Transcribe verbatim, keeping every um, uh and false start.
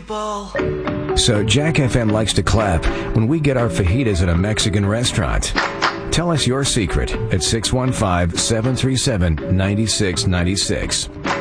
unbelievable. So Jack F M likes to clap when we get our fajitas at a Mexican restaurant. Tell us your secret at six one five, seven three seven, nine six nine six.